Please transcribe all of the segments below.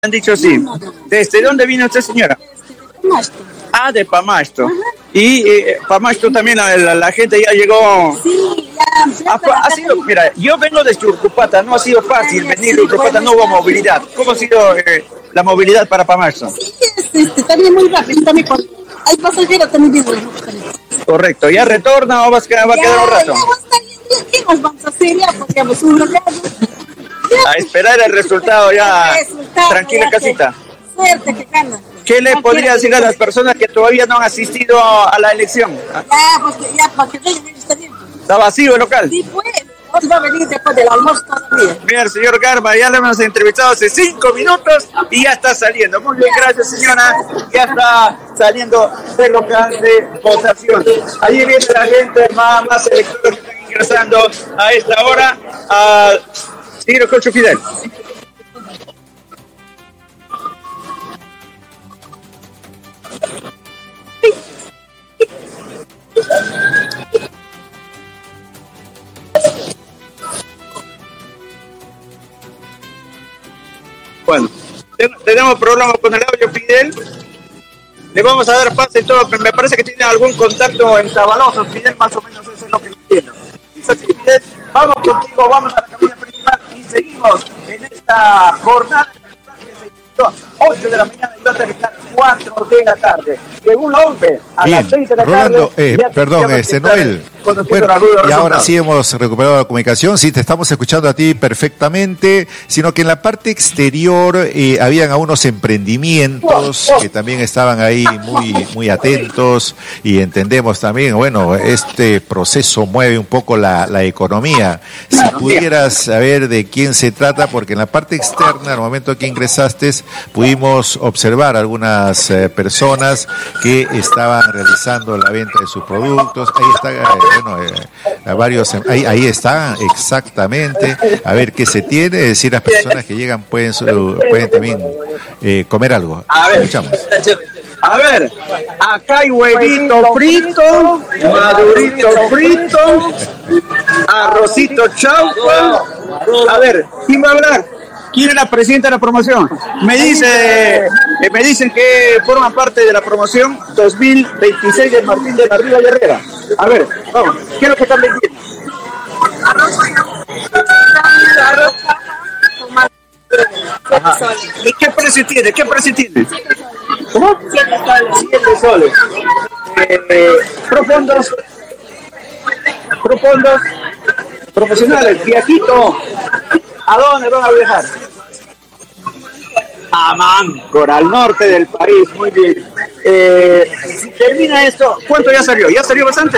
Han dicho sí. ¿Desde dónde vino usted, señora? Pamasto. Ah, de Pamasto. Y Pamasto también, la gente ya llegó. Sí, ya. Ha sido, mira, yo vengo de Churcupata, no ha sido fácil venir de Churcupata, no hubo movilidad. ¿Cómo ha sido la movilidad para Pamasto? Sí, también muy rápido, también hay pasajeros también bien buenos. Correcto, ¿ya retorna o va a quedar un rato? Ya va a estar bien, ¿qué nos vamos a hacer ya? Porque hemos un local. A esperar el resultado ya. Tranquila casita. Suerte que gana. ¿Qué le podría decir a las personas que todavía no han asistido a la elección? Ya, para que vengan ellos también. ¿Está vacío el local? Sí, pues. Hoy va a venir después del almuerzo todavía. Mira, el señor Garba, ya lo hemos entrevistado hace 5 minutos y ya está saliendo. Muy bien, gracias, señora. Ya está saliendo del local de votación. Allí viene la gente, más electores que están ingresando a esta hora a Ciro Cocho Fidel. Bueno, tenemos problemas con el audio, Fidel. Le vamos a dar pase y todo, pero me parece que tiene algún contacto en Tabaloso. Fidel, más o menos eso es lo que entiendo. Fidel, vamos contigo, vamos a la cabina principal y seguimos en esta jornada. 8 de la mañana y va a terminar 4 de la tarde. Según la OMPE, a las 6 de la Rolando, tarde. perdón, Noel. Bueno, y ahora sí hemos recuperado la comunicación, sí, te estamos escuchando a ti perfectamente, sino que en la parte exterior habían a unos emprendimientos que también estaban ahí muy atentos y entendemos también, bueno, este proceso mueve un poco la economía. Si pudieras saber de quién se trata, porque en la parte externa, al momento que ingresaste, pudimos observar algunas personas que estaban realizando la venta de sus productos. Ahí está, varios, ahí está exactamente. A ver qué se tiene, es decir, las personas que llegan pueden también comer algo. Escuchamos. A ver, acá hay huevito frito, madurito frito, arrocito chaufa. A ver, ¿quién va a hablar? ¿Quién es la presidenta de la promoción? Me dicen que forman parte de la promoción 2026 de Martín de la Riva y Herrera. A ver, vamos, ¿qué es lo que están vendiendo? Ajá. ¿Y qué precio tiene? ¿Cómo? 7 soles. Profundos, profesionales, viajito. ¿A dónde van a viajar? A Máncora, al norte del país, muy bien. Si termina esto, ¿cuánto ya salió? ¿Ya salió bastante?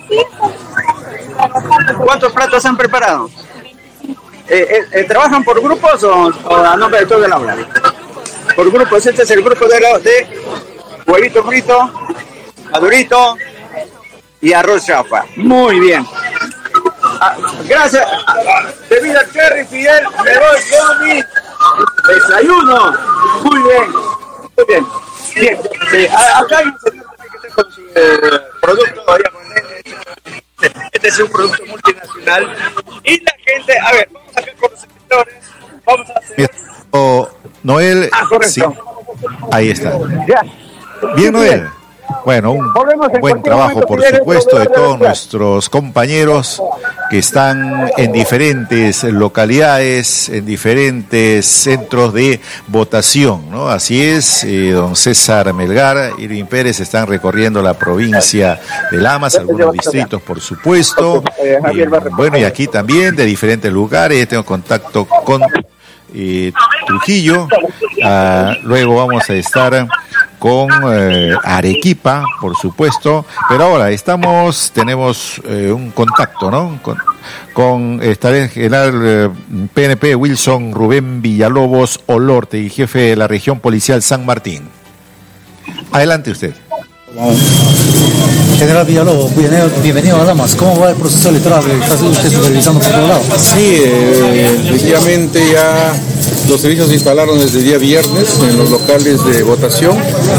¿Cuántos platos han preparado? ¿Trabajan por grupos o a nombre de todo el aula? Por grupos, este es el grupo de huevito frito, madurito y arroz chafa. Muy bien. Gracias. Debido al Cherry Fidel, me voy con mi desayuno. Muy bien. Acá hay un señor que está con su producto. Este es un producto multinacional. Y la gente, a ver, vamos acá con los sectores. Vamos a hacer. Noel. Sí. Ahí está. Bien, Noel. Bueno, un buen trabajo, por supuesto, de todos nuestros compañeros que están en diferentes localidades, en diferentes centros de votación, ¿no? Así es, don César Melgar, Irving Pérez están recorriendo la provincia de Lamas, algunos distritos, por supuesto. Bueno, y aquí también de diferentes lugares, tengo contacto con Trujillo. Luego vamos a estar con Arequipa, por supuesto, pero ahora tenemos un contacto, ¿no? Con esta vez el PNP Wilson Rubén Villalobos Olorte y jefe de la región policial San Martín. Adelante usted. General Villalobos, bienvenido a Damas. ¿Cómo va el proceso electoral que está usted supervisando por todo lado? Sí, efectivamente ya los servicios se instalaron desde el día viernes en los locales de votación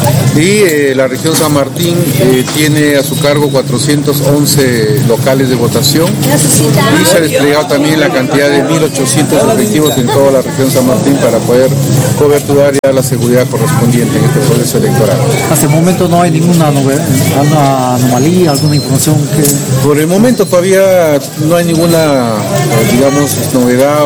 y la región San Martín tiene a su cargo 411 locales de votación y se ha desplegado también la cantidad de 1.800 efectivos en toda la región San Martín para poder coberturar ya la seguridad correspondiente en este proceso electoral. Hasta el momento no hay ninguna anomalía, alguna información que... Por el momento todavía no hay ninguna, digamos, novedad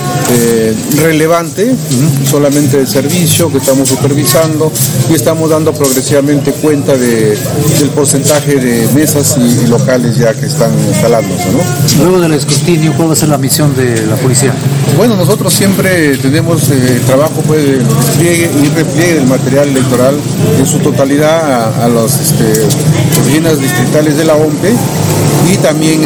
relevante, solamente el servicio que estamos supervisando y estamos dando progresivamente cuenta del porcentaje de mesas y locales ya que están instalándose, ¿no? Luego del escrutinio, ¿cuál va a ser la misión de la policía? Bueno, nosotros siempre tenemos trabajo de despliegue y repliegue del material electoral en su totalidad a las oficinas distritales de la OMPE y también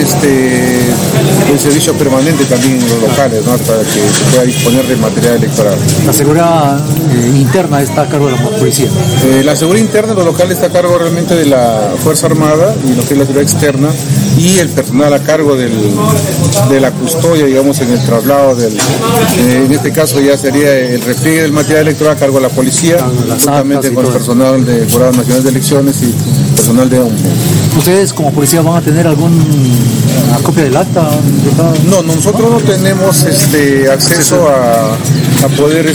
el servicio permanente también en los locales, ¿no? Para que se pueda disponer de material electoral. ¿La seguridad interna está a cargo de la policía? La seguridad interna de los locales está a cargo realmente de la Fuerza Armada y lo que es la seguridad externa y el personal a cargo de la custodia, digamos, en el traslado en este caso ya sería el repliegue del material electoral a cargo de la policía, juntamente con el personal del Jurado Nacional de Elecciones y personal de OMPE. ¿Ustedes como policía van a tener alguna copia del acta? No, nosotros no tenemos acceso a poder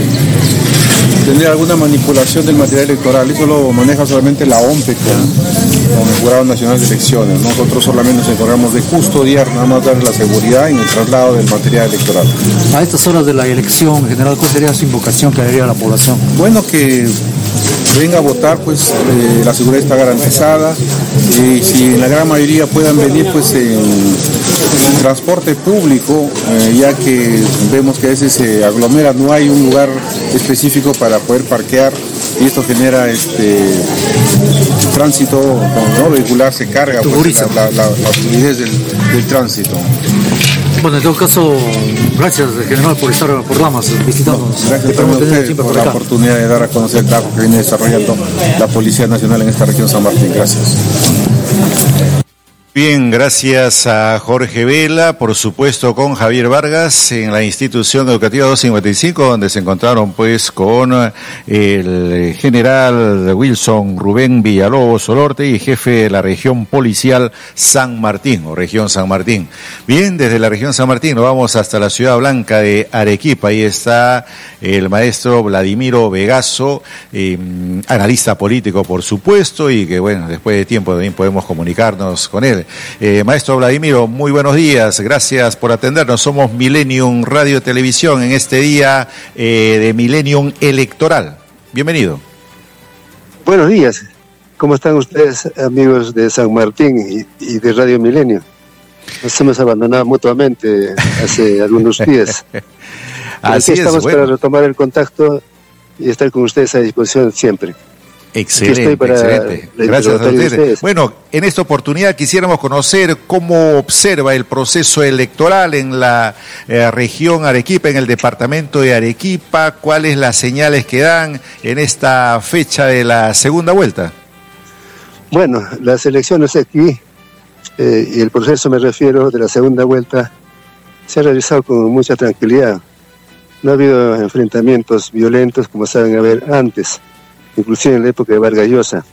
tener alguna manipulación del material electoral. Eso lo maneja solamente la OMPE con el Jurado Nacional de Elecciones. Nosotros solamente nos encargamos de custodiar, nada más dar la seguridad en el traslado del material electoral. A estas horas de la elección, general, ¿cuál sería su invocación que haría a la población? Bueno, que venga a votar, pues la seguridad está garantizada y si en la gran mayoría puedan venir pues en transporte público, ya que vemos que a veces se aglomera, no hay un lugar específico para poder parquear y esto genera tránsito no vehicular, se carga pues, la fluidez del tránsito. Bueno, en todo caso, gracias, general, por estar por Damas visitándonos. Gracias a ustedes por la oportunidad de dar a conocer el trabajo que viene desarrollando la Policía Nacional en esta región San Martín. Gracias. Bien, gracias a Jorge Vela, por supuesto con Javier Vargas en la institución educativa 255, donde se encontraron pues con el general Wilson Rubén Villalobos Solorte y jefe de la región policial San Martín, o región San Martín. Bien, desde la región San Martín nos vamos hasta la ciudad blanca de Arequipa. Ahí está el maestro Vladimiro Vegaso, analista político por supuesto, y que bueno, después de tiempo también podemos comunicarnos con él. Maestro Vladimiro, muy buenos días, gracias por atendernos. Somos Millennium Radio Televisión en este día de Millennium Electoral. Bienvenido. Buenos días, ¿cómo están ustedes, amigos de San Martín y de Radio Milenio? Nos hemos abandonado mutuamente hace algunos días. Así estamos para retomar el contacto y estar con ustedes a disposición siempre. Excelente, excelente. Gracias a ustedes. Bueno, en esta oportunidad quisiéramos conocer cómo observa el proceso electoral en la región Arequipa, en el departamento de Arequipa, cuáles las señales que dan en esta fecha de la segunda vuelta. Bueno, las elecciones aquí, y el proceso me refiero de la segunda vuelta, se ha realizado con mucha tranquilidad. No ha habido enfrentamientos violentos como saben haber antes, inclusive en la época de Vargas Llosa.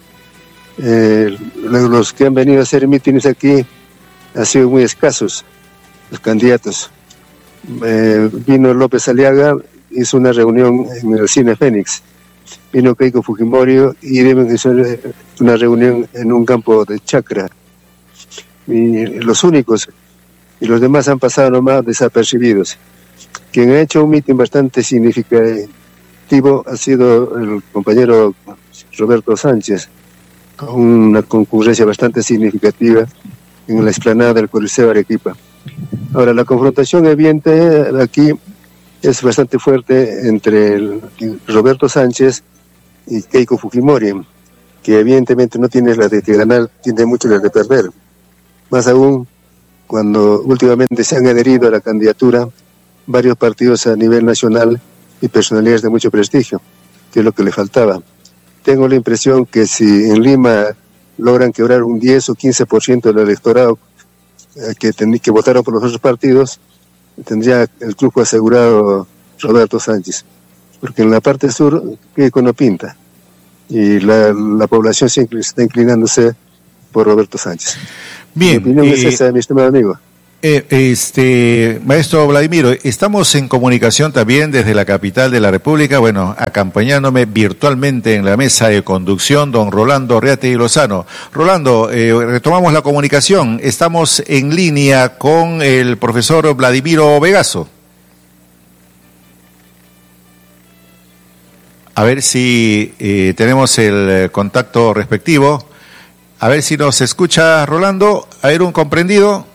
Los que han venido a hacer mítines aquí han sido muy escasos, los candidatos. Vino López Aliaga, hizo una reunión en el Cine Fénix. Vino Keiko Fujimori y deben hacer una reunión en un campo de chacra. Y los únicos, y los demás han pasado nomás desapercibidos. Quien ha hecho un mitin bastante significativo ha sido el compañero Roberto Sánchez, con una concurrencia bastante significativa en la explanada del Coliseo Arequipa. Ahora, la confrontación evidente aquí es bastante fuerte entre Roberto Sánchez y Keiko Fujimori, que evidentemente no tiene la de ganar, tiene mucho la de perder. Más aún, cuando últimamente se han adherido a la candidatura varios partidos a nivel nacional y personalidades de mucho prestigio, que es lo que le faltaba. tengo la impresión que si en Lima logran quebrar un 10 o 15% del electorado que votaron por los otros partidos, tendría el triunfo asegurado Roberto Sánchez, porque en la parte sur Keiko no pinta y la población siempre está inclinándose por Roberto Sánchez. Bien, mi opinión es esa, mi estimado amigo. Maestro Vladimiro, estamos en comunicación también desde la capital de la República, bueno, acompañándome virtualmente en la mesa de conducción, don Rolando Reategui Lozano. Rolando, retomamos la comunicación, estamos en línea con el profesor Vladimiro Vegaso. A ver si tenemos el contacto respectivo, a ver si nos escucha Rolando, a ver un comprendido.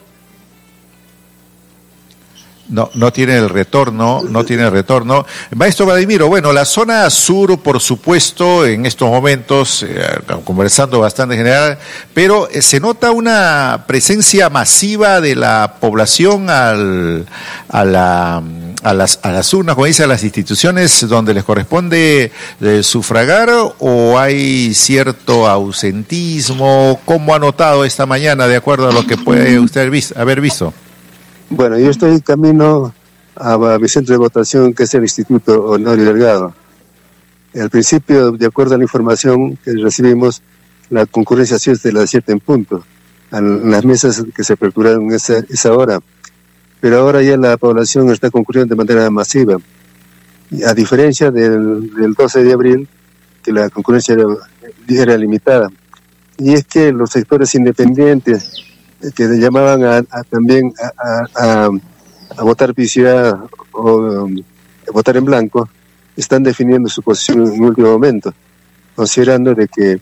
No tiene el retorno. Maestro Vladimiro, bueno, la zona sur, por supuesto, en estos momentos, conversando bastante en general, pero se nota una presencia masiva de la población a las urnas, como dice, a las instituciones donde les corresponde sufragar, o hay cierto ausentismo. ¿Cómo ha notado esta mañana, de acuerdo a lo que puede usted haber visto? Bueno, yo estoy camino a mi centro de votación, que es el Instituto Honorio Delgado. Al principio, de acuerdo a la información que recibimos, la concurrencia sí es de las 7 en punto, en las mesas que se aperturaron esa hora. Pero ahora ya la población está concurriendo de manera masiva. Y a diferencia del 12 de abril, que la concurrencia era limitada. Y es que los sectores independientes que llamaban también a votar viciada o votar en blanco, están definiendo su posición en último momento, considerando de que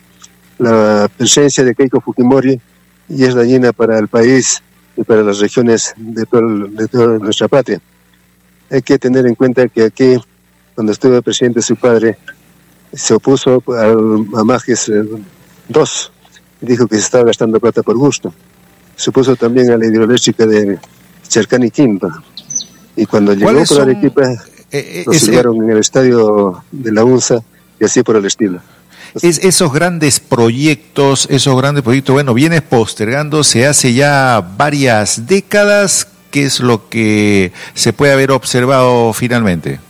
la presencia de Keiko Fujimori ya es dañina para el país y para las regiones de toda nuestra patria. Hay que tener en cuenta que aquí, cuando estuvo presidente su padre, se opuso a Majes II, dijo que se estaba gastando plata por gusto. Se opuso también a la hidroeléctrica de Charcani Quinta. Y cuando llegó por Arequipa, lo sirvieron en el estadio de la UNSA y así por el estilo. Esos grandes proyectos, bueno, viene postergándose hace ya varias décadas. ¿Qué es lo que se puede haber observado finalmente?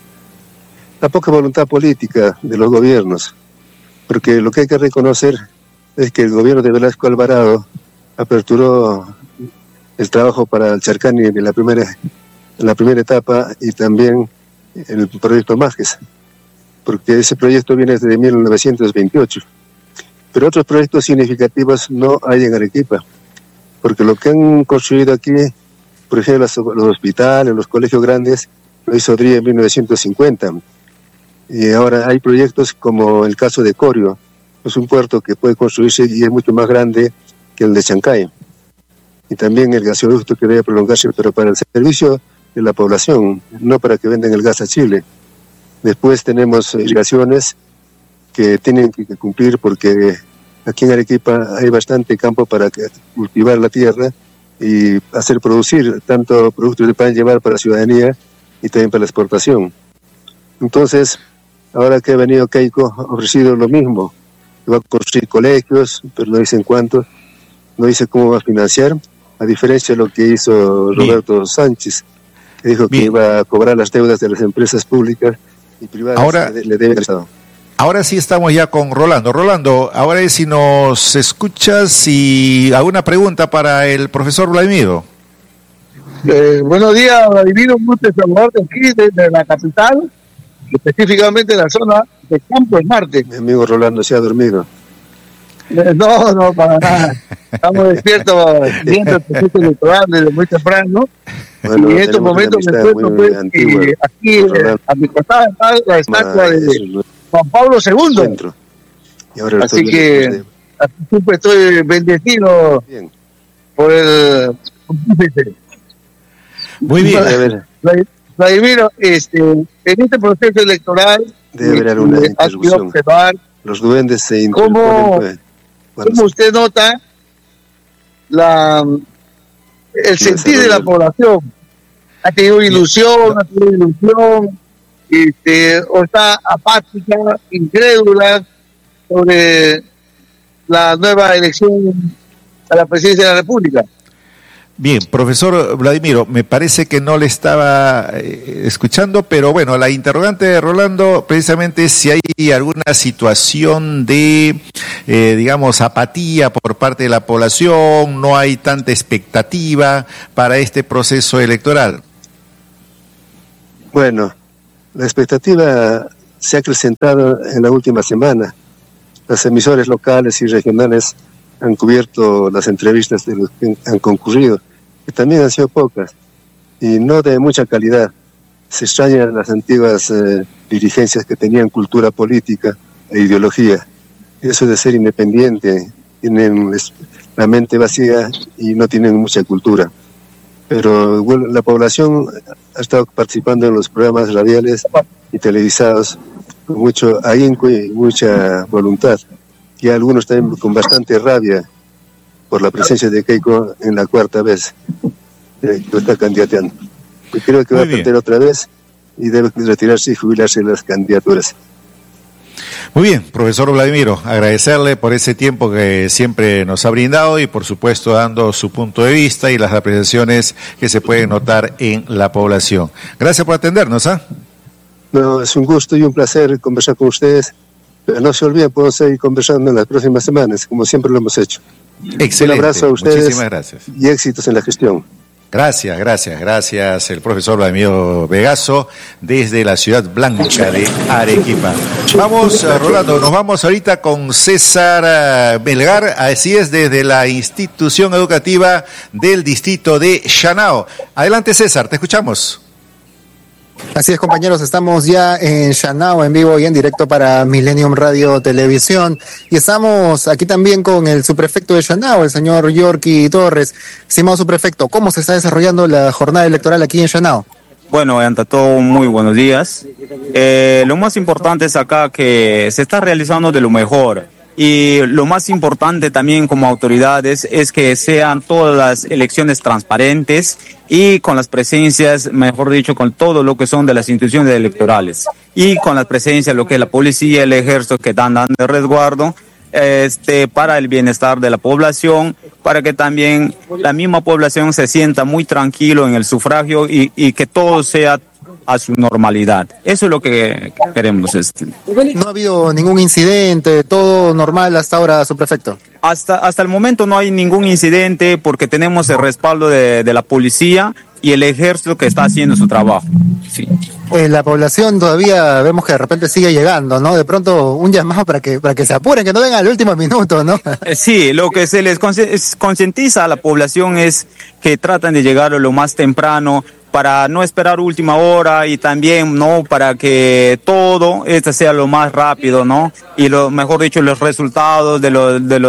La poca voluntad política de los gobiernos, porque lo que hay que reconocer es que el gobierno de Velasco Alvarado aperturó el trabajo para el Charcani en la primera etapa, y también el proyecto Majes, porque ese proyecto viene desde 1928. Pero otros proyectos significativos no hay en Arequipa, porque lo que han construido aquí, por ejemplo, los hospitales, los colegios grandes, lo hizo DRI en 1950. Y ahora hay proyectos como el caso de Corio, es un puerto que puede construirse y es mucho más grande que el de Chancay. Y también el gasoducto que debe prolongarse, pero para el servicio de la población, no para que vendan el gas a Chile. Después tenemos irrigaciones que tienen que cumplir, porque aquí en Arequipa hay bastante campo para cultivar la tierra y hacer producir tanto productos que puedan llevar para la ciudadanía y también para la exportación. Entonces, ahora que ha venido Keiko, ha ofrecido lo mismo. Va a construir colegios, pero no dicen cuántos, no dice cómo va a financiar, a diferencia de lo que hizo Roberto Sánchez, que dijo que iba a cobrar las deudas de las empresas públicas y privadas. Ahora le debe al Estado. Ahora sí estamos ya con Rolando. Rolando, ahora si nos escuchas, y alguna pregunta para el profesor Vladimiro. Buenos días, Vladimiro, un gusto saludarte aquí desde la capital, específicamente en la zona de Campos Marte. Mi amigo Rolando se ha dormido. No, para nada. Estamos despiertos viendo el proceso electoral desde muy temprano. Bueno, y en estos momentos me encuentro aquí a mi costado está la estatua de Juan Pablo II. Así que siempre estoy bendecido por el pontífice. Muy bien. Vladimiro, en este proceso electoral debe haber una interrupción. Los duendes se interponen. ¿Cómo usted nota el sentir de la población? ¿Ha tenido ilusión? ¿O está apática, incrédula? sobre la nueva elección a la presidencia de la República. Bien, profesor Vladimiro, me parece que no le estaba escuchando, pero bueno, la interrogante de Rolando precisamente es si hay alguna situación de, digamos, apatía por parte de la población, no hay tanta expectativa para este proceso electoral. Bueno, la expectativa se ha acrecentado en la última semana. Las emisoras locales y regionales han cubierto las entrevistas de los que han concurrido, que también han sido pocas y no de mucha calidad. Se extrañan las antiguas dirigencias que tenían cultura política e ideología. Eso de ser independiente, tienen la mente vacía y no tienen mucha cultura. Pero bueno, la población ha estado participando en los programas radiales y televisados con mucho ahínco y mucha voluntad. Y algunos también con bastante rabia por la presencia de Keiko en la cuarta vez que lo está candidateando. Yo creo que va a perder otra vez y debe retirarse y jubilarse de las candidaturas. Muy bien, profesor Vladimiro, agradecerle por ese tiempo que siempre nos ha brindado y por supuesto dando su punto de vista y las apreciaciones que se pueden notar en la población. Gracias por atendernos, ¿ah? No, es un gusto y un placer conversar con ustedes, pero no se olviden, podemos seguir conversando en las próximas semanas, como siempre lo hemos hecho. Excelente, un abrazo a ustedes. Muchísimas gracias. Y éxitos en la gestión. Gracias, el profesor Vladimiro Vegaso, desde la ciudad blanca de Arequipa. Vamos, Rolando, nos vamos ahorita con César Melgar, así es, desde la institución educativa del distrito de Shanao. Adelante, César, te escuchamos. Así es, compañeros, estamos ya en Shanao, en vivo y en directo para Millennium Radio Televisión, y estamos aquí también con el subprefecto de Shanao, el señor Yorky Torres. Estimado subprefecto, ¿cómo se está desarrollando la jornada electoral aquí en Shanao? Bueno, ante todo, muy buenos días. Lo más importante es acá que se está realizando de lo mejor. Y lo más importante también como autoridades es que sean todas las elecciones transparentes y con las presencias, mejor dicho, con todo lo que son de las instituciones electorales. Y con las presencias, lo que es la policía, el ejército que dan de resguardo, para el bienestar de la población, para que también la misma población se sienta muy tranquilo en el sufragio y que todo sea a su normalidad. Eso es lo que queremos. ¿No ha habido ningún incidente? ¿Todo normal hasta ahora, subprefecto? Hasta el momento no hay ningún incidente porque tenemos el respaldo de la policía y el ejército que está haciendo su trabajo. Sí. La población todavía vemos que de repente sigue llegando, ¿no? De pronto un llamado para que se apuren, que no vengan al último minuto, ¿no? Sí, lo que se les concientiza a la población es que tratan de llegar lo más temprano para no esperar última hora y también, ¿no?, para que todo sea lo más rápido, ¿no? Y lo mejor dicho, los resultados de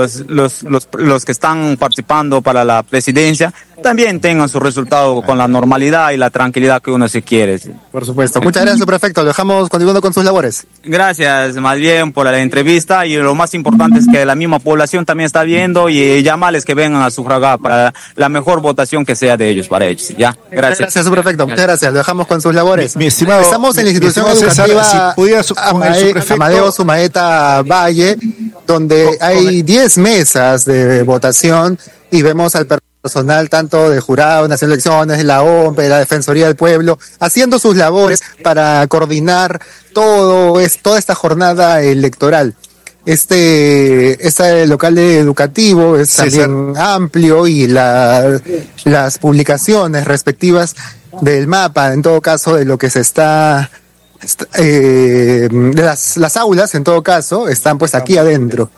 los que están participando para la presidencia también tengan su resultado con la normalidad y la tranquilidad que uno se quiere. Por supuesto. Muchas gracias, subprefecto. Lo dejamos continuando con sus labores. Gracias, más bien, por la entrevista, y lo más importante es que la misma población también está viendo y llamarles que vengan a sufragar para la mejor votación que sea de ellos, para ellos. Ya, gracias. Gracias, subprefecto. Muchas gracias. Lo dejamos con sus labores. Mi estimado, estamos en la institución educativa Amadeo Sumaeta Valle, donde hay 10 mesas de votación y vemos al personal tanto de Jurado Nacional de Elecciones, de la OMP, de la Defensoría del Pueblo, haciendo sus labores para coordinar toda esta jornada electoral. Este local educativo es también amplio y las publicaciones respectivas del mapa, en todo caso, de lo que se está las aulas, en todo caso, están pues aquí adentro.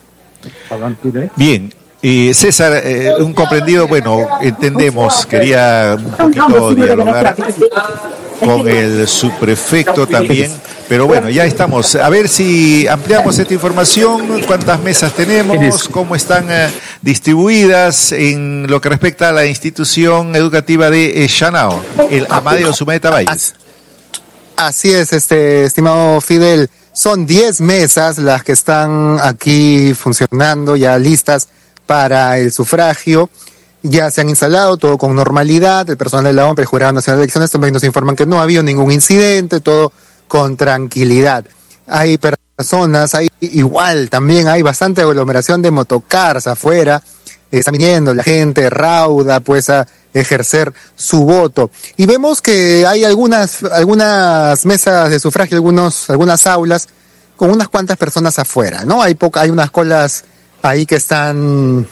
Bien. César, un comprendido, bueno, entendemos, quería un poquito dialogar con el subprefecto también, pero bueno, ya estamos. A ver si ampliamos esta información, cuántas mesas tenemos, cómo están distribuidas en lo que respecta a la institución educativa de Shanao, el Amadeo Sumaeta Valles. Así es, estimado Fidel, son 10 mesas las que están aquí funcionando, ya listas para el sufragio. Ya se han instalado todo con normalidad. El personal de la OMP, el Jurado Nacional de Elecciones, también nos informan que no ha habido ningún incidente, todo con tranquilidad. Hay personas personas, también hay bastante aglomeración de motocars afuera, está viniendo la gente rauda pues a ejercer su voto. Y vemos que hay algunas mesas de sufragio, algunas aulas con unas cuantas personas afuera, ¿no? Hay unas colas ahí que están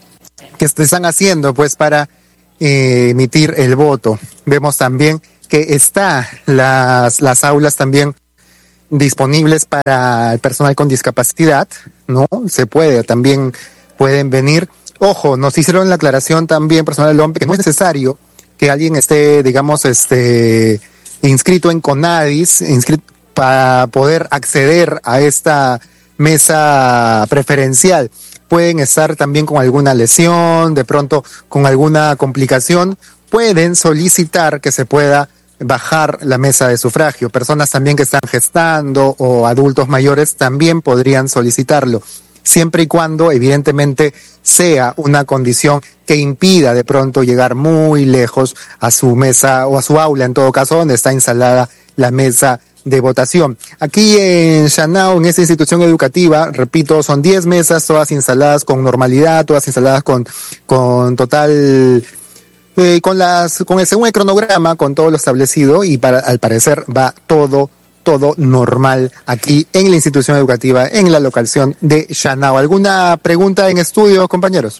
haciendo pues para emitir el voto. Vemos también que está las aulas también disponibles para el personal con discapacidad, ¿no? Pueden venir. Ojo, nos hicieron la aclaración también personal del OMPE que no es necesario que alguien esté, inscrito en CONADIS, para poder acceder a esta mesa preferencial. Pueden estar también con alguna lesión, de pronto con alguna complicación, pueden solicitar que se pueda bajar la mesa de sufragio. Personas también que están gestando o adultos mayores también podrían solicitarlo, siempre y cuando evidentemente sea una condición que impida de pronto llegar muy lejos a su mesa o a su aula, en todo caso, donde está instalada la mesa de votación. Aquí en Shanao, en esta institución educativa, repito, son 10 mesas, todas instaladas con normalidad, todas instaladas con total, según el cronograma, con todo lo establecido, y al parecer va todo normal aquí en la institución educativa, en la locación de Shanao. ¿Alguna pregunta en estudio, compañeros?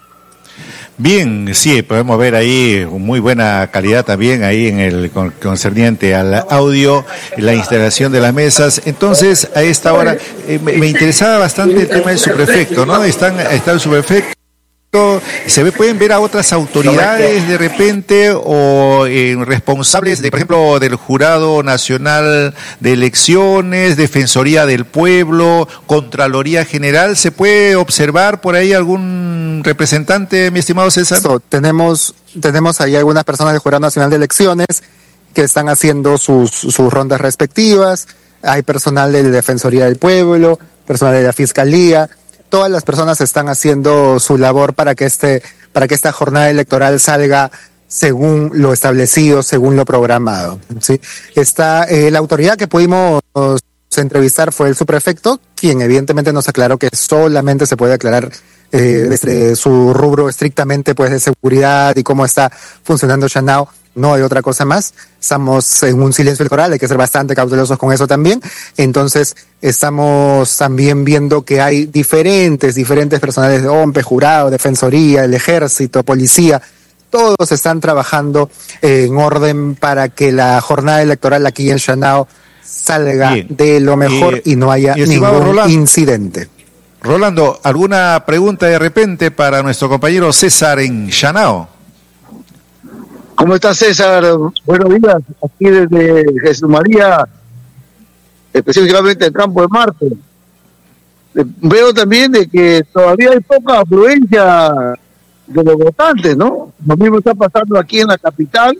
Bien, sí, podemos ver ahí muy buena calidad también ahí en el concerniente al audio, la instalación de las mesas. Entonces, a esta hora me interesaba bastante el tema del subprefecto, ¿no? Está el subprefecto. Pueden ver a otras autoridades de repente o responsables de, por ejemplo, del Jurado Nacional de Elecciones, Defensoría del Pueblo, Contraloría General. ¿Se puede observar por ahí algún representante, mi estimado César? Tenemos ahí algunas personas del Jurado Nacional de Elecciones que están haciendo sus rondas respectivas. Hay personal de la Defensoría del Pueblo, personal de la Fiscalía. Todas las personas están haciendo su labor para que esta jornada electoral salga según lo establecido, según lo programado, ¿sí? La autoridad que pudimos entrevistar fue el subprefecto, quien evidentemente nos aclaró que solamente se puede aclarar su rubro estrictamente pues de seguridad y cómo está funcionando Shanao. No hay otra cosa más. Estamos en un silencio electoral, hay que ser bastante cautelosos con eso también. Entonces, estamos también viendo que hay diferentes personales de OMPE, jurado, defensoría, el ejército, policía. Todos están trabajando en orden para que la jornada electoral aquí en Shanao salga de lo mejor y no haya ningún incidente. Rolando, ¿alguna pregunta de repente para nuestro compañero César en Shanao? ¿Cómo está, César? Buenos días, aquí desde Jesús María, específicamente el Campo de Marte. Veo también de que todavía hay poca afluencia de los votantes, ¿no? Lo mismo está pasando aquí en la capital,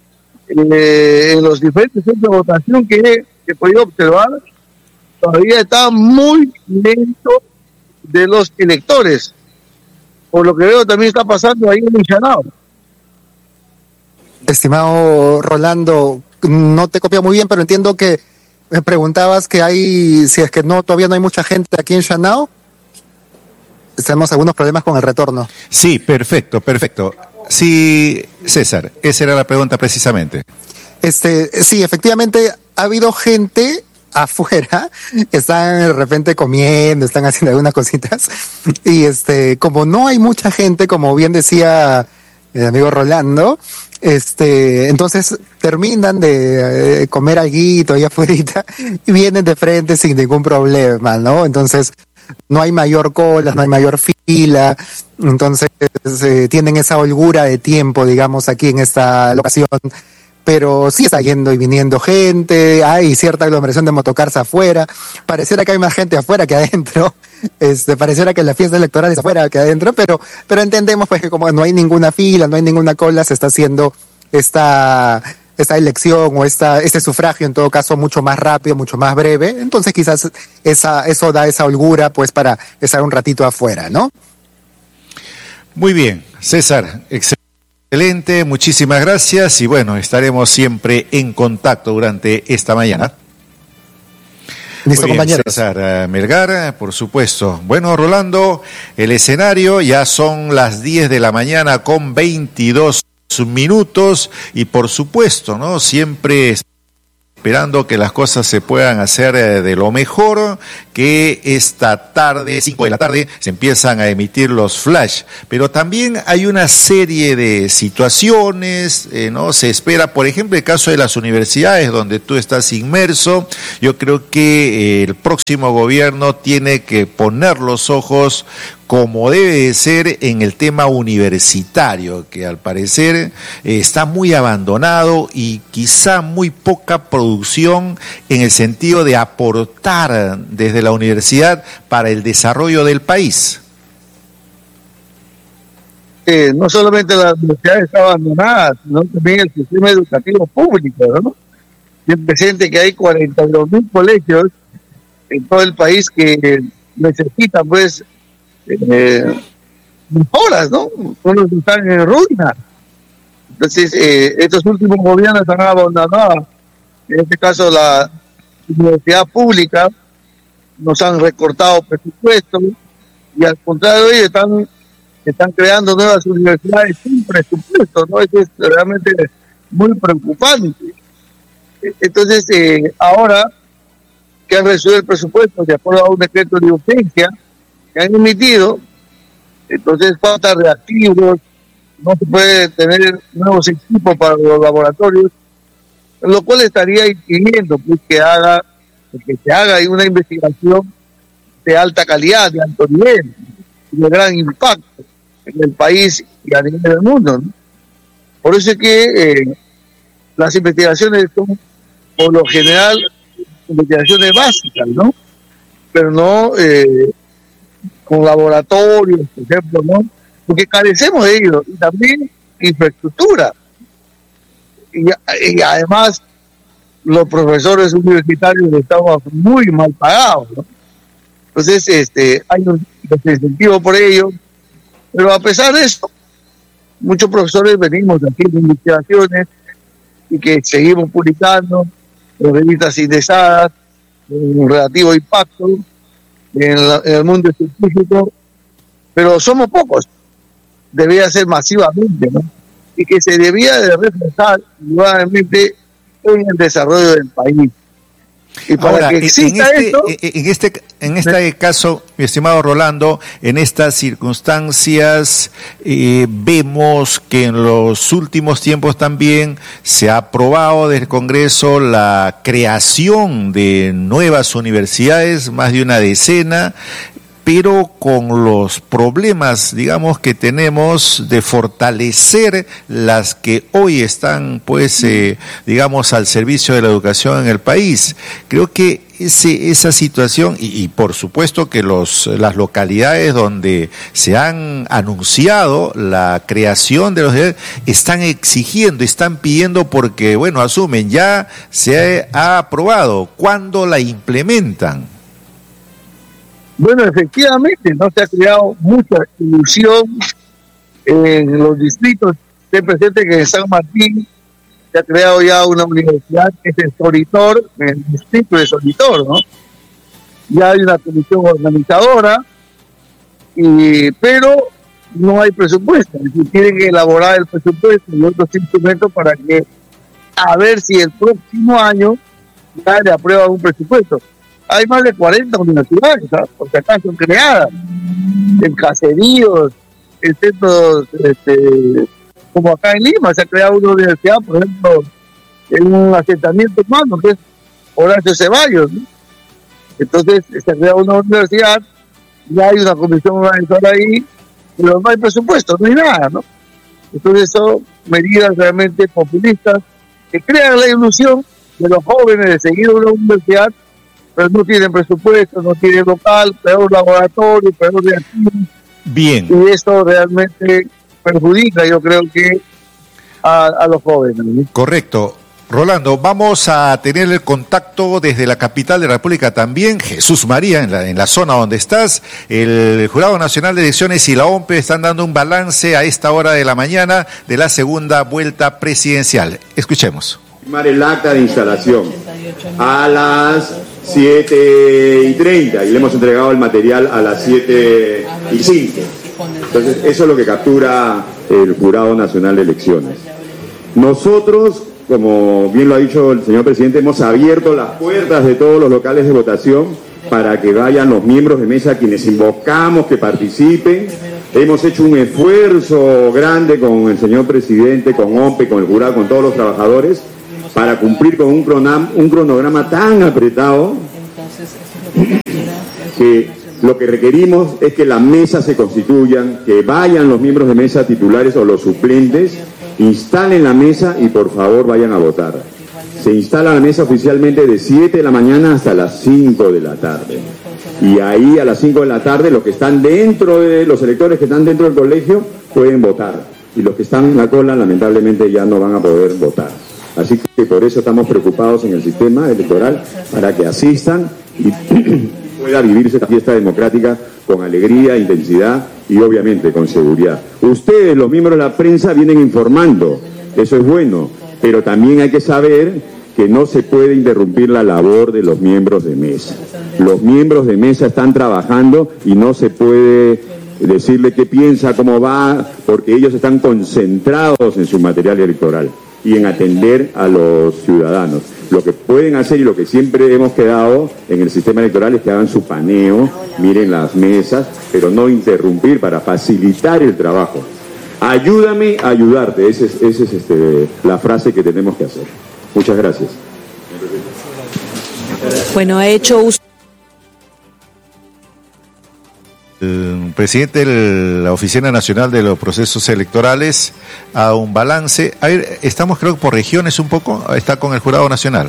en los diferentes centros de votación que he podido observar, todavía está muy lento de los electores. Por lo que veo también está pasando ahí en Shanao. Estimado Rolando, no te copio muy bien, pero entiendo que me preguntabas si es que todavía no hay mucha gente aquí en Shanao. Tenemos algunos problemas con el retorno. Sí, perfecto. Sí, César, esa era la pregunta precisamente. Sí, efectivamente ha habido gente afuera, están de repente comiendo, están haciendo algunas cositas, y como no hay mucha gente, como bien decía el amigo Rolando, entonces terminan de comer alguito allá afuera y vienen de frente sin ningún problema, ¿no? Entonces no hay mayor cola, no hay mayor fila, entonces tienen esa holgura de tiempo, digamos, aquí en esta locación. Pero sí está yendo y viniendo gente, hay cierta aglomeración de motocars afuera, pareciera que hay más gente afuera que adentro, pareciera que la fiesta electoral es afuera que adentro, pero entendemos pues que como no hay ninguna fila, no hay ninguna cola, se está haciendo esta elección o este sufragio en todo caso mucho más rápido, mucho más breve, entonces quizás eso da esa holgura pues para estar un ratito afuera, ¿no? Muy bien, César, excelente, muchísimas gracias y bueno, estaremos siempre en contacto durante esta mañana. Listo, compañeros. César Melgar, por supuesto. Bueno, Rolando, el escenario ya son las 10 de la mañana con 22 minutos y por supuesto, ¿no? Siempre esperando que las cosas se puedan hacer de lo mejor, que esta tarde, 5 de la tarde, se empiezan a emitir los flash. Pero también hay una serie de situaciones, ¿no? Se espera, por ejemplo, el caso de las universidades donde tú estás inmerso. Yo creo que el próximo gobierno tiene que poner los ojos como debe de ser en el tema universitario, que al parecer está muy abandonado y quizá muy poca producción en el sentido de aportar desde la universidad para el desarrollo del país. No solamente la universidad está abandonada, sino también el sistema educativo público, ¿no? Bien presente que hay 42.000 colegios en todo el país que necesitan, pues, mejoras, ¿no? Unos están en ruina. Entonces, estos últimos gobiernos han abandonado, en este caso la universidad pública, nos han recortado presupuestos y al contrario ellos están creando nuevas universidades sin presupuesto, ¿no? Eso es realmente muy preocupante. Entonces, ahora que han resuelto el presupuesto de acuerdo a un decreto de urgencia que han emitido, entonces falta reactivos, no se puede tener nuevos equipos para los laboratorios, lo cual estaría impidiendo pues, que se haga una investigación de alta calidad, de alto nivel, de gran impacto en el país y a nivel del mundo, ¿no? Por eso es que las investigaciones son, por lo general, investigaciones básicas, ¿no? Pero no con laboratorios, por ejemplo, ¿no? Porque carecemos de ellos, y también infraestructura. Y además, los profesores universitarios estamos muy mal pagados, ¿no? Entonces, hay un desincentivo por ello, pero a pesar de eso, muchos profesores venimos haciendo investigaciones y que seguimos publicando en revistas indexadas, en relativo impacto en el mundo científico, pero somos pocos, debía ser masivamente, ¿no? Y que se debía de reflejar nuevamente en el desarrollo del país. Y para ahora, que exista en este caso, mi estimado Rolando, en estas circunstancias vemos que en los últimos tiempos también se ha aprobado del Congreso la creación de nuevas universidades, más de una decena, pero con los problemas, digamos, que tenemos de fortalecer las que hoy están, pues, digamos, al servicio de la educación en el país. Creo que esa situación, y por supuesto que las localidades donde se han anunciado la creación de los están exigiendo, están pidiendo porque, bueno, asumen, ya se ha aprobado, ¿cuándo la implementan? Bueno, efectivamente, no se ha creado mucha ilusión en los distritos. Ten presente que en San Martín se ha creado ya una universidad que es en Solitor, en el distrito de Solitor, ¿no? Ya hay una comisión organizadora, pero no hay presupuesto. Es decir, tienen que elaborar el presupuesto y otros instrumentos para que, a ver si el próximo año ya le aprueban un presupuesto. Hay más de 40 universidades, ¿sabes? Porque acá son creadas en caseríos, en centros, como acá en Lima se ha creado una universidad, por ejemplo, en un asentamiento humano que es Horacio Ceballos, ¿no? Entonces se ha creado una universidad, ya hay una comisión organizadora ahí, pero no hay presupuesto, no hay nada, ¿no? Entonces son medidas realmente populistas que crean la ilusión de los jóvenes de seguir una universidad, pero no tienen presupuesto, no tienen local, peor laboratorio, peor reactivo. Bien. Y esto realmente perjudica, yo creo que, a los jóvenes, ¿no? Correcto. Rolando, vamos a tener el contacto desde la capital de la República también, Jesús María, en la zona donde estás. El Jurado Nacional de Elecciones y la OMPE están dando un balance a esta hora de la mañana de la segunda vuelta presidencial. Escuchemos. El acta de instalación a las 7:30 y le hemos entregado el material a las 7:05. Entonces, eso es lo que captura el Jurado Nacional de Elecciones. Nosotros, como bien lo ha dicho el señor presidente, hemos abierto las puertas de todos los locales de votación para que vayan los miembros de mesa, quienes invocamos que participen. Hemos hecho un esfuerzo grande con el señor presidente, con OMPE, con el jurado, con todos los trabajadores, para cumplir con un cronograma tan apretado que lo que requerimos es que las mesas se constituyan, que vayan los miembros de mesa titulares o los suplentes, instalen la mesa y por favor vayan a votar. Se instala la mesa oficialmente de 7 de la mañana hasta las 5 de la tarde. Y ahí a las 5 de la tarde los que están dentro de los electores que están dentro del colegio pueden votar. Y los que están en la cola lamentablemente ya no van a poder votar. Así que por eso estamos preocupados en el sistema electoral, para que asistan y pueda vivirse esta fiesta democrática con alegría, intensidad y obviamente con seguridad. Ustedes, los miembros de la prensa, vienen informando, eso es bueno, pero también hay que saber que no se puede interrumpir la labor de los miembros de mesa. Los miembros de mesa están trabajando y no se puede decirle qué piensa, cómo va, porque ellos están concentrados en su material electoral y en atender a los ciudadanos. Lo que pueden hacer y lo que siempre hemos quedado en el sistema electoral es que hagan su paneo, miren las mesas, pero no interrumpir, para facilitar el trabajo. Ayúdame a ayudarte, esa es la frase que tenemos que hacer. Muchas gracias. Bueno, ha hecho usted. El presidente de la Oficina Nacional de los Procesos Electorales a un balance. A ver, estamos creo por regiones un poco, está con el Jurado Nacional.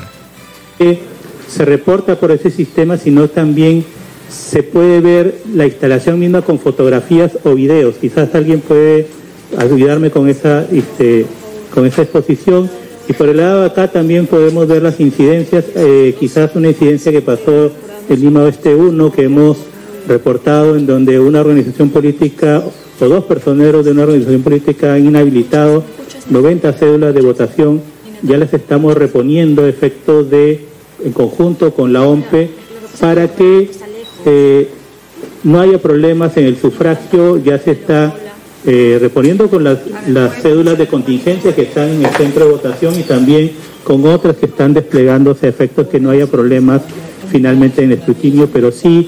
Se reporta por ese sistema, sino también se puede ver la instalación misma con fotografías o videos. Quizás alguien puede ayudarme con esa exposición. Y por el lado de acá también podemos ver las incidencias, quizás una incidencia que pasó en Lima Oeste 1, que hemos reportado, en donde una organización política o dos personeros de una organización política han inhabilitado 90 cédulas de votación. Ya les estamos reponiendo efectos en conjunto con la OMPE para que no haya problemas en el sufragio. Ya se está reponiendo con las cédulas de contingencia que están en el centro de votación y también con otras que están desplegándose a efectos que no haya problemas finalmente en el escrutinio, pero sí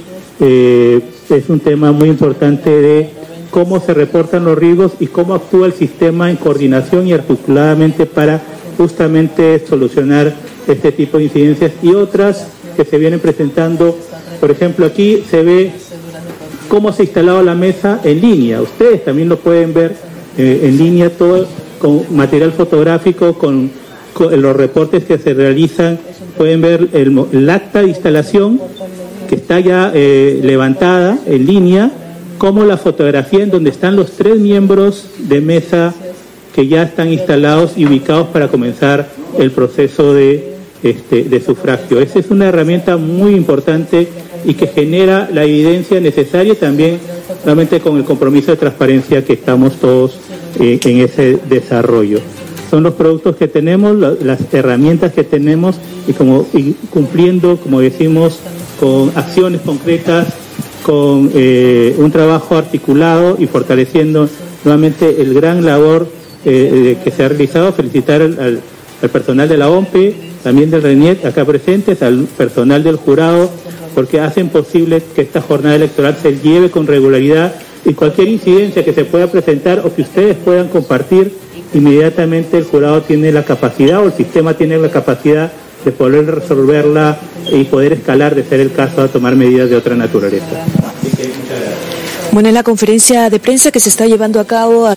es un tema muy importante de cómo se reportan los riesgos y cómo actúa el sistema en coordinación y articuladamente para justamente solucionar este tipo de incidencias y otras que se vienen presentando. Por ejemplo, aquí se ve cómo se ha instalado la mesa en línea. Ustedes también lo pueden ver en línea, todo con material fotográfico, con los reportes que se realizan. Pueden ver el acta de instalación que está ya levantada en línea, como la fotografía en donde están los 3 miembros de mesa que ya están instalados y ubicados para comenzar el proceso de sufragio. Esa es una herramienta muy importante y que genera la evidencia necesaria también, realmente con el compromiso de transparencia que estamos todos en ese desarrollo. Son los productos que tenemos, las herramientas que tenemos y cumpliendo, como decimos, con acciones concretas, con un trabajo articulado y fortaleciendo nuevamente el gran labor que se ha realizado. Felicitar al personal de la OMPE, también del RENIEC acá presentes, al personal del jurado, porque hacen posible que esta jornada electoral se lleve con regularidad y cualquier incidencia que se pueda presentar o que ustedes puedan compartir, inmediatamente el jurado tiene la capacidad o el sistema tiene la capacidad de poder resolverla y poder escalar, de ser el caso, a tomar medidas de otra naturaleza. Bueno, en la conferencia de prensa que se está llevando a cabo...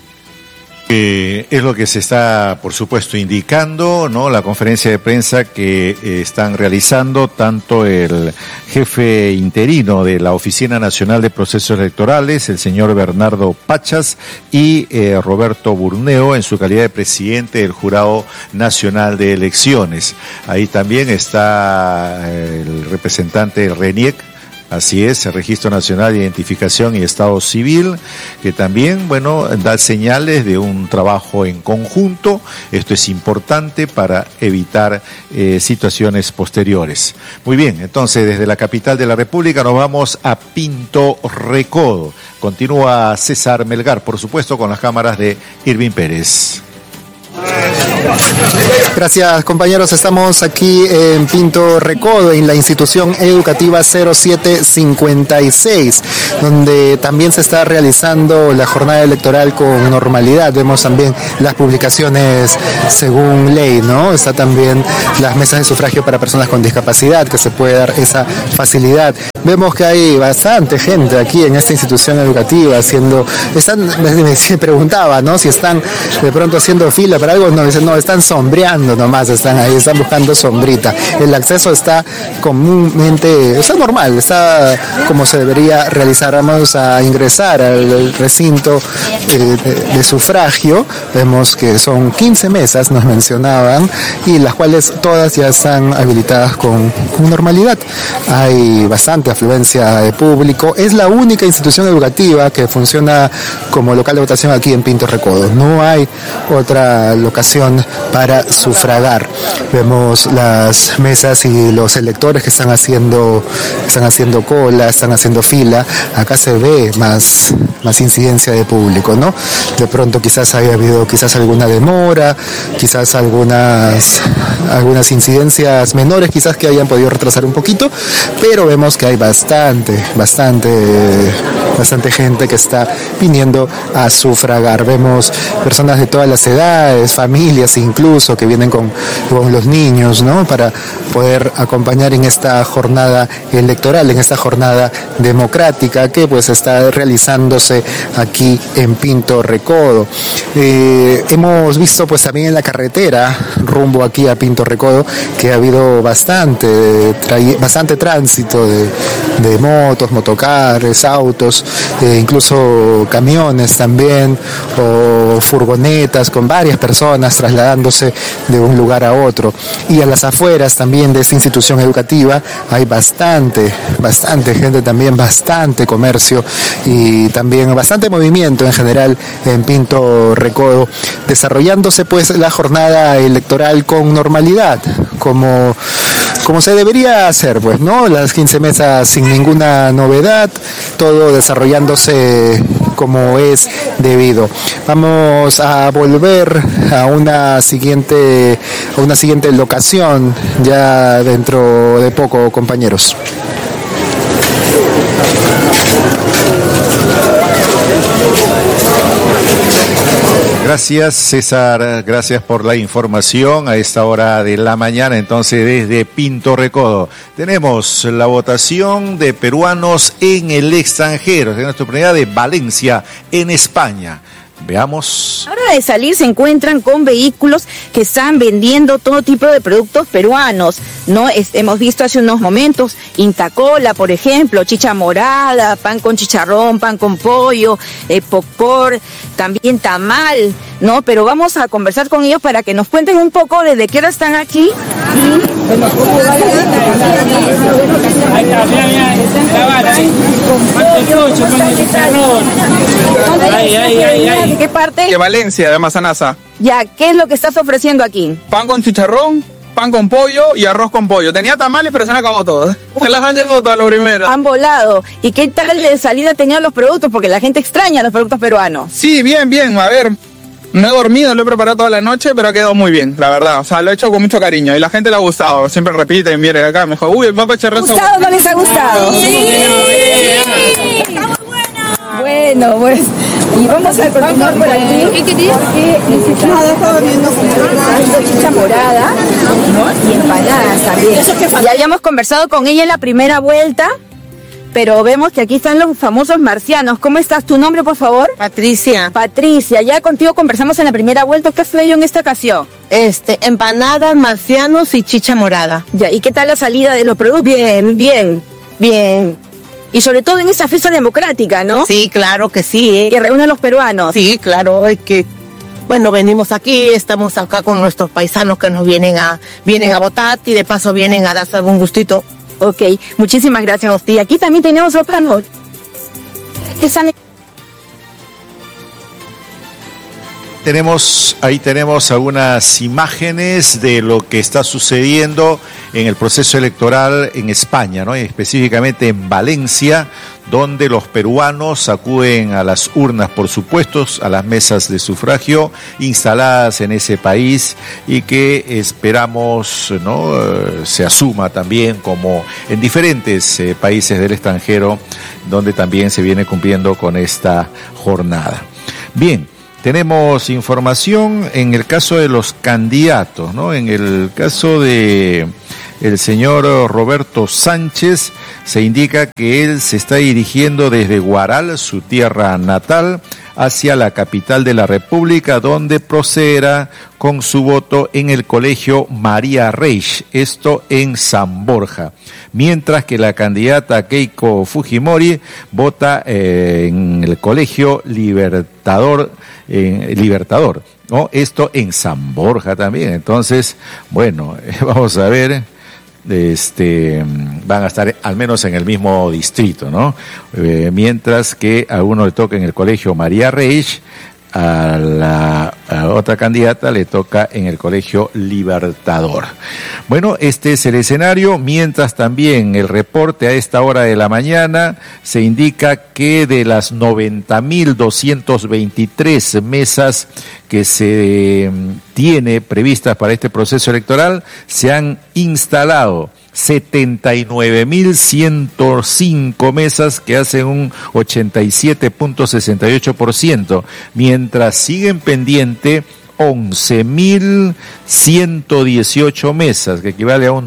es lo que se está, por supuesto, indicando, ¿no? La conferencia de prensa que están realizando tanto el jefe interino de la Oficina Nacional de Procesos Electorales, el señor Bernardo Pachas, y Roberto Burneo en su calidad de presidente del Jurado Nacional de Elecciones. Ahí también está el representante del RENIEC, Así es, el Registro Nacional de Identificación y Estado Civil, que también, bueno, da señales de un trabajo en conjunto. Esto es importante para evitar situaciones posteriores. Muy bien, entonces desde la capital de la República nos vamos a Pinto Recodo. Continúa César Melgar, por supuesto, con las cámaras de Irving Pérez. Gracias, compañeros. Estamos aquí en Pinto Recodo, en la institución educativa 0756, donde también se está realizando la jornada electoral con normalidad. Vemos también las publicaciones según ley, ¿no? Está también las mesas de sufragio para personas con discapacidad, que se puede dar esa facilidad. Vemos que hay bastante gente aquí en esta institución educativa me preguntaba, ¿no? Si están de pronto haciendo fila para algo. No, dicen, no, están sombreando nomás, están ahí, están buscando sombrita. El acceso está normal, está como se debería realizar. Vamos a ingresar al recinto de sufragio. Vemos que son 15 mesas, nos mencionaban, y las cuales todas ya están habilitadas con normalidad. Hay bastante afluencia de público. Es la única institución educativa que funciona como local de votación aquí en Pinto Recodo. No hay otra locación para sufragar. Vemos las mesas y los electores que están haciendo cola, están haciendo fila. Acá se ve más incidencia de público, ¿no? De pronto quizás haya habido alguna demora, quizás algunas incidencias menores, quizás que hayan podido retrasar un poquito, pero vemos que hay bastante gente que está viniendo a sufragar. Vemos personas de todas las edades, familias incluso, que vienen con los niños, ¿no? Para poder acompañar en esta jornada electoral, en esta jornada democrática que pues está realizándose aquí en Pinto Recodo. Hemos visto pues también en la carretera rumbo aquí a Pinto Recodo que ha habido bastante tránsito de motos, motocares, autos, incluso camiones también, o furgonetas con varias personas trasladándose de un lugar a otro. Y a las afueras también de esta institución educativa hay bastante gente también, bastante comercio y también bastante movimiento en general en Pinto Recodo, desarrollándose pues la jornada electoral con normalidad, como se debería hacer, pues, ¿no? Las 15 mesas sin ninguna novedad, todo desarrollándose como es debido. Vamos a volver a una siguiente locación ya dentro de poco, compañeros. Gracias, César, gracias por la información a esta hora de la mañana. Entonces, desde Pinto Recodo tenemos la votación de peruanos en el extranjero, en nuestra oportunidad de Valencia, en España. Veamos. A la hora de salir se encuentran con vehículos que están vendiendo todo tipo de productos peruanos, ¿no? Hemos visto hace unos momentos Intacola, por ejemplo, chicha morada, pan con chicharrón, pan con pollo, popcorn, también tamal, ¿no? Pero vamos a conversar con ellos para que nos cuenten un poco desde qué hora están aquí. ¿De qué parte? De Valencia, de Mazanasa. Ya, ¿qué es lo que estás ofreciendo aquí? Pan con chicharrón, pan con pollo y arroz con pollo. Tenía tamales, pero se han acabado todas. Se las han llevado todas lo primero. Han volado. ¿Y qué tal de salida tenían los productos? Porque la gente extraña los productos peruanos. Sí, bien. A ver, no he dormido, lo he preparado toda la noche, pero ha quedado muy bien, la verdad. O sea, lo he hecho con mucho cariño y la gente le ha gustado. Siempre repiten, vienen acá, me dijo, uy, el papá Cherrezo. ¿Gustado o no les ha gustado? Sí. Bueno, pues, y vamos a continuar por aquí. Chicha morada, ¿no? Y empanadas también. Ya habíamos conversado con ella en la primera vuelta, pero vemos que aquí están los famosos marcianos. ¿Cómo estás? ¿Tu nombre, por favor? Patricia. Patricia, ya contigo conversamos en la primera vuelta. ¿Qué has traído en esta ocasión? Empanadas, marcianos y chicha morada. Ya, ¿y qué tal la salida de los productos? Bien. Y sobre todo en esa fiesta democrática, ¿no? Sí, claro que sí. Que reúne a los peruanos. Sí, claro, es que, bueno, venimos aquí, estamos acá con nuestros paisanos que nos vienen a votar y de paso vienen a darse algún gustito Ok, muchísimas gracias a usted. Aquí también tenemos otra noche. Ahí tenemos algunas imágenes de lo que está sucediendo en el proceso electoral en España, ¿no? Específicamente en Valencia, donde los peruanos acuden a las urnas, por supuesto, a las mesas de sufragio instaladas en ese país y que esperamos, ¿no?, se asuma también como en diferentes países del extranjero, donde también se viene cumpliendo con esta jornada. Bien. Tenemos información en el caso de los candidatos, ¿no? En el caso de el señor Roberto Sánchez, se indica que él se está dirigiendo desde Huaral, su tierra natal, hacia la capital de la República, donde procederá con su voto en el colegio María Reich, esto en San Borja. Mientras que la candidata Keiko Fujimori vota en el colegio Libertador, ¿no? Esto en San Borja también. Entonces, bueno, vamos a ver. Van a estar al menos en el mismo distrito, ¿no? Mientras que a uno le toca en el colegio María Reich, a la otra candidata le toca en el colegio Libertador. Bueno, este es el escenario, mientras también el reporte a esta hora de la mañana se indica que de las 90.223 mesas que se tiene previstas para este proceso electoral, se han instalado 79.105 mesas, que hacen un 87.68%, mientras siguen pendiente 11.118 mesas, que equivale a un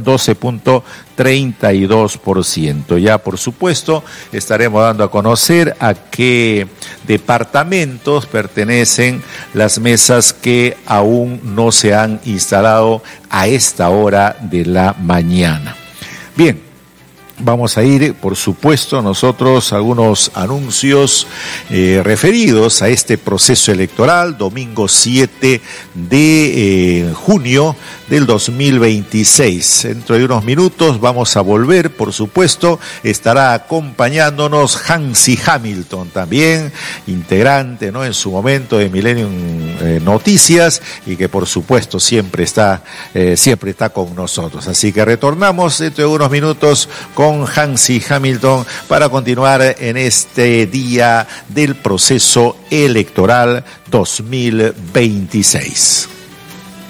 12.32%. Ya, por supuesto, estaremos dando a conocer a qué departamentos pertenecen las mesas que aún no se han instalado a esta hora de la mañana. Bien. Vamos a ir, por supuesto, nosotros a algunos anuncios referidos a este proceso electoral, domingo 7 de junio del 2026. Dentro de unos minutos vamos a volver, por supuesto, estará acompañándonos Hansi Hamilton, también integrante, ¿no?, en su momento de Millennium Noticias, y que por supuesto siempre está con nosotros. Así que retornamos dentro de unos minutos con Hansi Hamilton para continuar en este día del proceso electoral 2026.